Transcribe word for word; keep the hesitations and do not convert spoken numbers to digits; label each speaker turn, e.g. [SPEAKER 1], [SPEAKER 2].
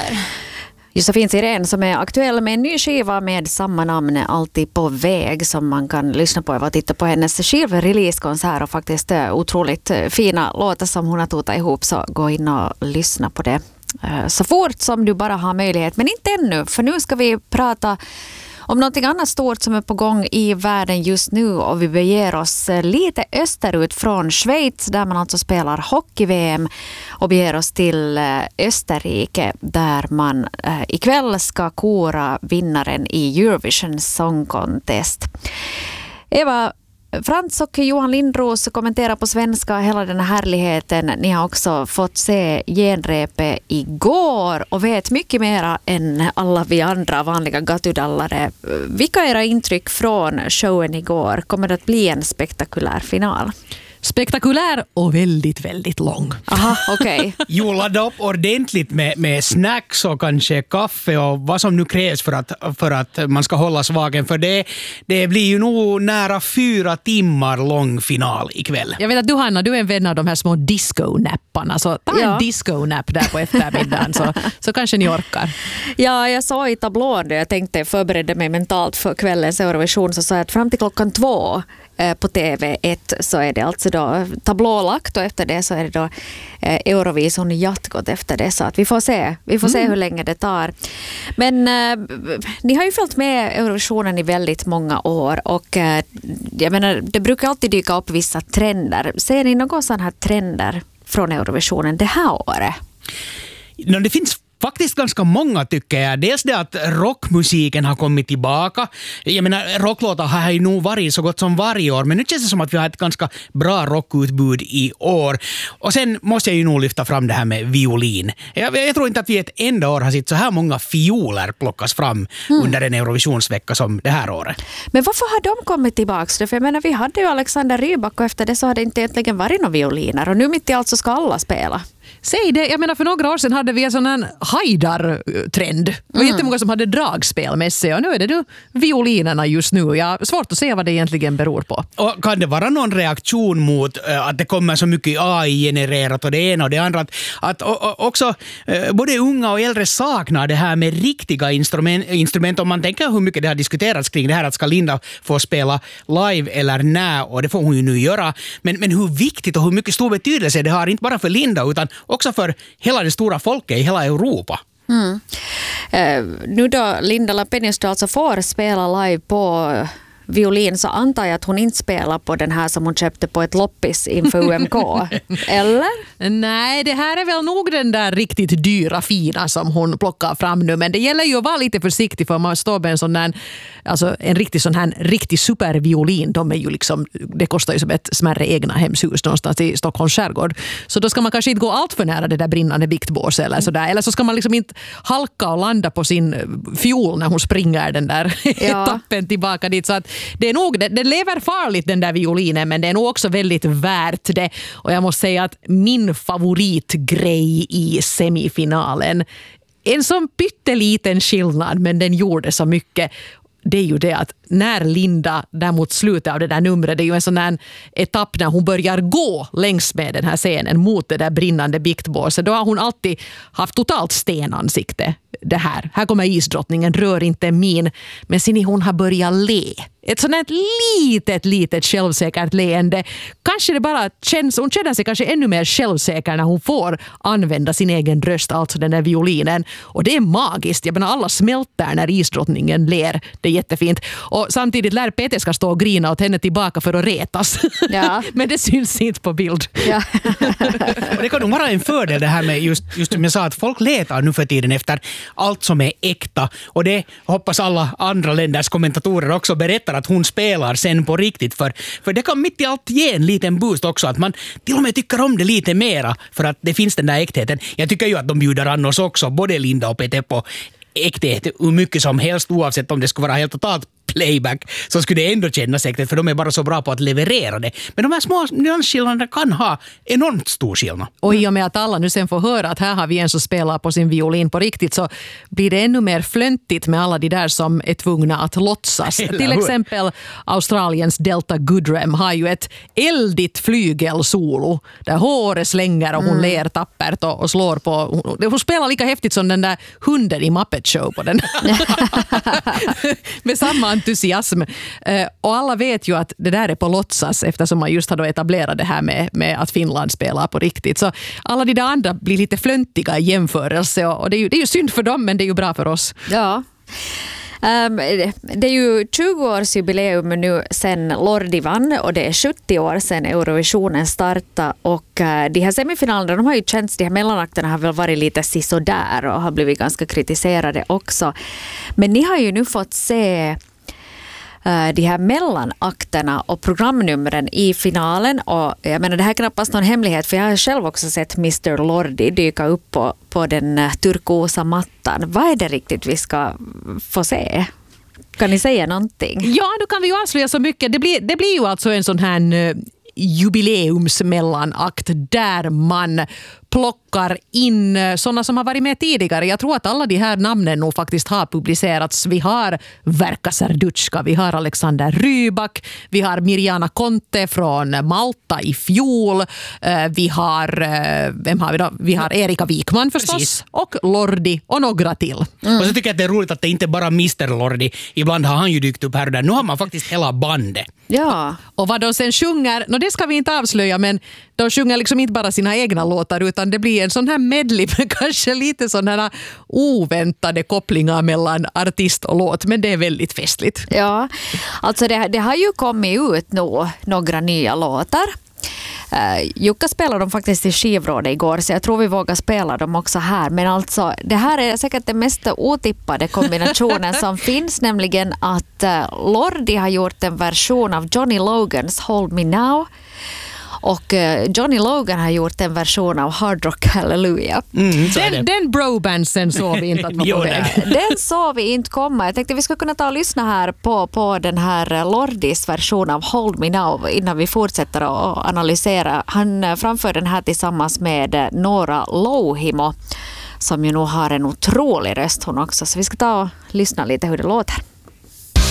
[SPEAKER 1] Josefin Sirén som är aktuell med en ny skiva med samma namn, Alltid på väg, som man kan lyssna på och titta på hennes skivreleasekonsert och faktiskt otroligt fina låtar som hon har totat ihop, så gå in och lyssna på det så fort som du bara har möjlighet. Men inte ännu, för nu ska vi prata om något annat stort som är på gång i världen just nu, och vi beger oss lite österut från Schweiz där man alltså spelar hockey-V M, och beger oss till Österrike där man eh, ikväll ska kora vinnaren i Eurovision Song Contest. Eva Frans och Johan Lindros kommenterar på svenska hela den här härligheten. Ni har också fått se genrepet igår och vet mycket mer än alla vi andra vanliga gatudallare. Vilka är era intryck från showen igår? Kommer det att bli en spektakulär final?
[SPEAKER 2] Spektakulär och väldigt, väldigt lång.
[SPEAKER 1] Aha, okej. Okay.
[SPEAKER 3] Jo, ladda upp ordentligt med, med snacks och kanske kaffe och vad som nu krävs för att, för att man ska hållas vaken. För det, det blir ju nog nära fyra timmar lång final ikväll.
[SPEAKER 2] Jag vet att du, Hanna, du är en vän av de här små disco-napparna. Så ta en ja. disco-napp där på eftermiddagen så, så kanske ni orkar.
[SPEAKER 1] Ja, jag sa i tablån, jag tänkte förbereda mig mentalt för kvällens Eurovision, så sa jag att fram till klockan två på T V ett så är det alltså då tablålagt, och efter det så är det då Eurovision Jatgot efter det, så att vi får se vi får mm. se hur länge det tar. Men eh, ni har ju följt med Eurovisionen i väldigt många år, och eh, jag menar, det brukar alltid dyka upp vissa trender. Ser ni några sådana här trender från Eurovisionen det här året?
[SPEAKER 3] No, det finns faktiskt ganska många, tycker jag. Dels det att rockmusiken har kommit tillbaka. Jag menar, rocklåtar har ju nog varit så gott som varje år, men nu känns det som att vi har ett ganska bra rockutbud i år. Och sen måste jag ju nog lyfta fram det här med violin. Jag, jag tror inte att vi ett enda år har sett så här många fioler plockas fram mm. under en Eurovisionsvecka som det här året.
[SPEAKER 1] Men varför har de kommit tillbaka? För jag menar, vi hade ju Alexander Rybak, och efter det så har det inte egentligen varit några violiner, och nu mitt i allt så ska alla spela.
[SPEAKER 2] Säg det, jag menar, för några år sedan hade vi en sån här hajdar-trend. Det var mm. jättemånga som hade dragspel med sig, och nu är det du violinerna just nu. Jag har svårt att se vad det egentligen beror på.
[SPEAKER 3] Och kan det vara någon reaktion mot uh, att det kommer så mycket A I-genererat och det ena och det andra? Att, att och, och också uh, både unga och äldre saknar det här med riktiga instrument, instrument. Om man tänker hur mycket det har diskuterats kring det här att ska Linda få spela live eller nä, och det får hon ju nu göra. Men, men hur viktigt och hur mycket stor betydelse det har, inte bara för Linda utan också för hela det stora folket i hela Europa.
[SPEAKER 1] Mm. Uh, nu då Linda Lampenius alltså får spela live på violin, så antar jag att hon inte spelar på den här som hon köpte på ett loppis inför U M K. Eller?
[SPEAKER 2] Nej, det här är väl nog den där riktigt dyra fina som hon plockar fram nu. Men det gäller ju att vara lite försiktig, för man står med en sån där, alltså en riktig sån här riktig superviolin. De är ju liksom, det kostar ju som ett smärre egna hemshus någonstans i Stockholms skärgård. Så då ska man kanske inte gå allt för nära det där brinnande biktbås eller sådär. Eller så ska man liksom inte halka och landa på sin fiol när hon springer den där ja. etappen tillbaka dit. Så att det är nog, det, det lever farligt den där violinen, men det är nog också väldigt värt det. Och jag måste säga att min favoritgrej i semifinalen, en sån pytteliten skillnad, men den gjorde så mycket, det är ju det att när Linda där mot slutet av det där numret, det är ju en sån här etapp när hon börjar gå längs med den här scenen mot det där brinnande biktbåset, då har hon alltid haft totalt stenansikte. Det här, här kommer isdrottningen, rör inte min, men sen hon har börjat le. Ett sånt här litet, litet självsäkert leende. Kanske det bara känns, hon känner sig kanske ännu mer självsäker när hon får använda sin egen röst, alltså den där violinen. Och det är magiskt. Jag menar, alla smälter när isdrottningen ler. Det är jättefint. Och samtidigt lär Peter ska stå och grina åt henne tillbaka för att retas. Ja. Men det syns inte på bild. Ja.
[SPEAKER 3] Och det kan nog vara en fördel det här med just, just som jag sa, att folk letar nu för tiden efter allt som är äkta. Och det hoppas alla andra länders kommentatorer också berättar att hon spelar sen på riktigt. För, för det kan mitt i allt ge en liten boost också. Att man till och med tycker om det lite mera för att det finns den där äktheten. Jag tycker ju att de bjuder annars också, både Linda och Peter, på äkthet hur mycket som helst, oavsett om det skulle vara helt totalt playback så skulle det ändå kännas säkert, för de är bara så bra på att leverera det. Men de här små nyansskillnaderna kan ha enormt stor skillnad.
[SPEAKER 2] Och i och med att alla nu sen får höra att här har vi en som spelar på sin violin på riktigt, så blir det ännu mer flöntigt med alla de där som är tvungna att låtsas.
[SPEAKER 3] Eller
[SPEAKER 2] Till
[SPEAKER 3] hur?
[SPEAKER 2] exempel Australiens Delta Goodrem har ju ett eldigt flygelsolo där håret slänger och hon mm. ler tappert och, och slår på. Hon, hon spelar lika häftigt som den där hunden i Muppet Show på den. Med samma entusiasm. Eh, och alla vet ju att det där är på låtsas, eftersom man just har då etablerat det här med, med att Finland spelar på riktigt. Så alla de där andra blir lite flöntiga i jämförelse, och, och det, är ju, det är ju synd för dem, men det är ju bra för oss.
[SPEAKER 1] Ja. Um, det är ju tjugo-årsjubileum nu sen Lordi vann, och det är sjuttio år sedan Eurovisionen startade, och uh, de här semifinalerna, de har ju känts, de här mellanakterna har väl varit lite sisådär och har blivit ganska kritiserade också. Men ni har ju nu fått se de här mellanakterna och programnumren i finalen, och jag menar, det här är knappast någon hemlighet, för jag har själv också sett mister Lordi dyka upp på, på den turkosa mattan. Vad är det riktigt vi ska få se? Kan ni säga någonting?
[SPEAKER 2] Ja, då kan vi ju avslöja så mycket. Det blir, det blir ju alltså en sån här uh, jubileumsmellanakt där man plockar in sådana som har varit med tidigare. Jag tror att alla de här namnen nog faktiskt har publicerats. Vi har Verka Serduchka, vi har Alexander Rybak, vi har Mirjana Conte från Malta i fjol, vi har, vem har vi då? Vi har Erika Wikman förstås. Precis. Och Lordi och några till.
[SPEAKER 3] Mm. Och så tycker jag att det är roligt att det inte bara är mister Lordi. Ibland har han ju dykt upp här och där. Nu har man faktiskt hela bandet.
[SPEAKER 1] Ja.
[SPEAKER 2] Och vad de sen sjunger, no, det ska vi inte avslöja, men de sjunger liksom inte bara sina egna låtar, utan det blir en sån här medley med kanske lite sådana oväntade kopplingar mellan artist och låt, men det är väldigt festligt.
[SPEAKER 1] Ja, alltså det, det har ju kommit ut nu några nya låtar. Uh, Jukka spelade dem faktiskt i skivrådet igår, så jag tror vi vågar spela dem också här. Men alltså, det här är säkert den mest otippade kombinationen som finns, nämligen att uh, Lordi har gjort en version av Johnny Logans Hold Me Now. Och Johnny Logan har gjort en version av Hard Rock Hallelujah.
[SPEAKER 2] Mm, den, den brobandsen såg vi inte att vara på väg.
[SPEAKER 1] Den såg vi inte komma. Jag tänkte vi ska kunna ta och lyssna här på, på den här Lordis version av Hold Me Now innan vi fortsätter att analysera. Han framför den här tillsammans med Nora Louhimo, som ju nog har en otrolig röst hon också. Så vi ska ta och lyssna lite hur det låter.